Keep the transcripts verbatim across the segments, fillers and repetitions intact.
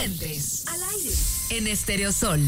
Fuentes, al aire, en Estéreo Sol.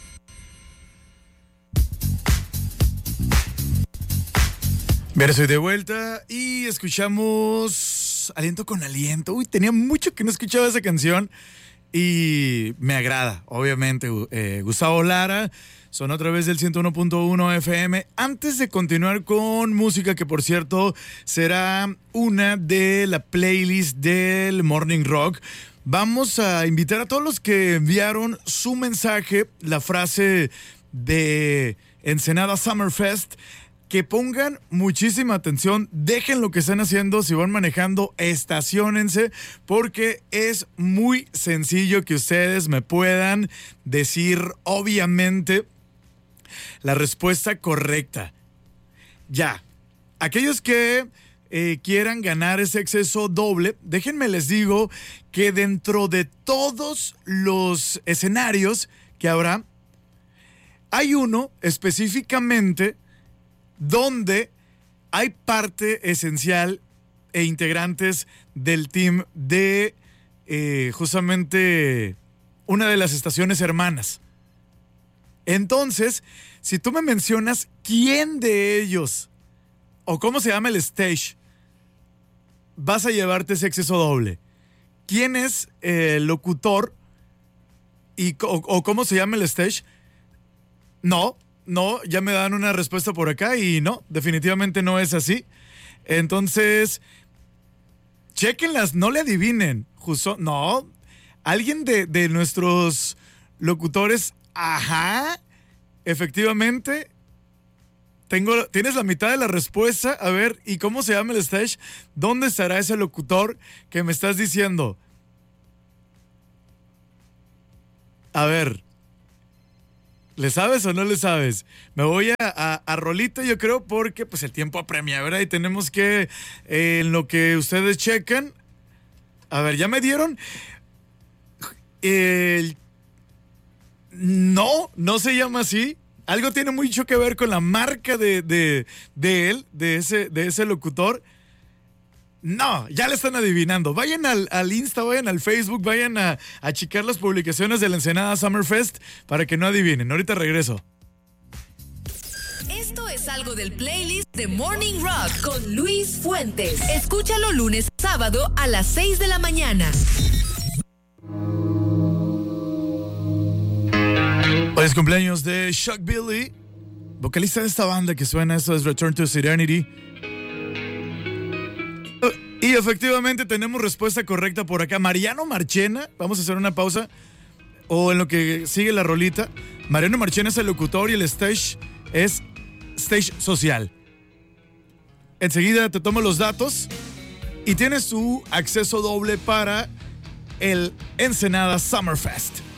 Bien, estoy de vuelta y escuchamos Aliento con Aliento. Uy, tenía mucho que no escuchaba esa canción y me agrada, obviamente. Eh, Gustavo Lara, son otra vez del ciento uno punto uno F M. Antes de continuar con música, que por cierto será una de la playlist del Morning Rock, vamos a invitar a todos los que enviaron su mensaje, la frase de Ensenada Summer Fest, que pongan muchísima atención, dejen lo que están haciendo, si van manejando, estaciónense, porque es muy sencillo que ustedes me puedan decir, obviamente, la respuesta correcta. Ya, aquellos que eh, quieran ganar ese acceso doble, déjenme les digo que dentro de todos los escenarios que habrá, hay uno específicamente donde hay parte esencial e integrantes del team de eh, justamente una de las estaciones hermanas. Entonces, si tú me mencionas quién de ellos o cómo se llama el stage, vas a llevarte ese acceso doble. ¿Quién es el locutor y, o, o cómo se llama el stage? No. No, ya me dan una respuesta por acá y no, definitivamente no es así. Entonces, chéquenlas, no le adivinen. Justo, no, alguien de, de nuestros locutores, ajá, efectivamente, tengo, tienes la mitad de la respuesta. A ver, ¿y cómo se llama el stage? ¿Dónde estará ese locutor que me estás diciendo? A ver, ¿le sabes o no le sabes? Me voy a, a, a rolita, yo creo, porque pues el tiempo apremia, ¿verdad? Y tenemos que, eh, en lo que ustedes checan, a ver, ¿ya me dieron? El... No, no se llama así. Algo tiene mucho que ver con la marca de, de, de él, de ese, de ese locutor. No, ya le están adivinando. Vayan al, al Insta, vayan al Facebook, vayan a, a checar las publicaciones de la Ensenada Summer Fest para que no adivinen. Ahorita regreso. Esto es algo del playlist de Morning Rock con Luis Fuentes. Escúchalo lunes a sábado a las seis de la mañana. Hoy es cumpleaños de Chuck Billy, vocalista de esta banda que suena. Esto es Return to Serenity. Y efectivamente tenemos respuesta correcta por acá. Mariano Marchena, vamos a hacer una pausa, o en lo que sigue la rolita. Mariano Marchena es el locutor y el stage es Stage Social. Enseguida te tomo los datos y tienes tu acceso doble para el Ensenada Summer Fest.